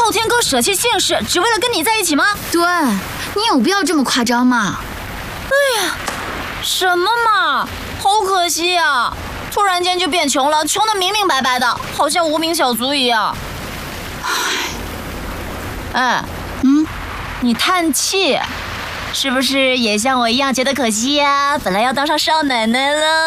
昊天哥舍弃姓氏，只为了跟你在一起吗？ 对，你有必要这么夸张吗？ 哎呀，什么嘛，好可惜呀！突然间就变穷了，穷得明明白白的，好像无名小卒一样。哎，你叹气，是不是也像我一样觉得可惜呀？本来要当上少奶奶了。